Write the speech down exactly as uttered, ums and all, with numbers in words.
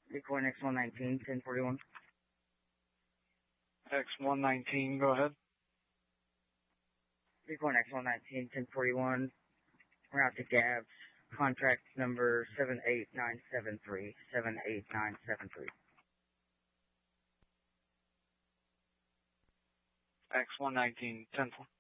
Bitcoin X one nineteen, ten forty-one. X one nineteen, go ahead. Bitcoin X one nineteen, ten forty-one. Route to Gabs. Contract number seven eight nine seven three. seven eight nine seven three. X one nineteen, ten forty-one.